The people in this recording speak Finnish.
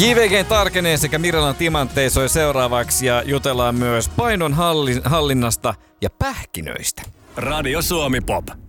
JVG tarkenee sekä Miralan timanttei soi seuraavaksi ja jutellaan myös painon hallinnasta ja pähkinöistä. Radio Suomi Pop.